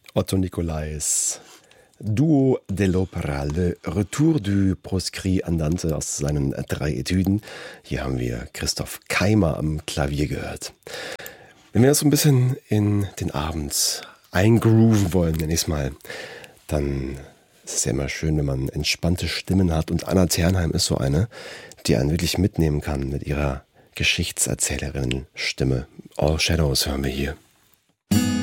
Otto Nicolais, Duo dell'Opera, Le Retour du Proscrit Andante aus seinen 3 Etüden. Hier haben wir Christoph Keimer am Klavier gehört. Wenn wir das so ein bisschen in den Abend eingrooven wollen, nenne ich es mal, dann ist es ja immer schön, wenn man entspannte Stimmen hat. Und Anna Ternheim ist so eine, die einen wirklich mitnehmen kann mit ihrer Geschichtserzählerinnen-Stimme. All Shadows hören wir hier.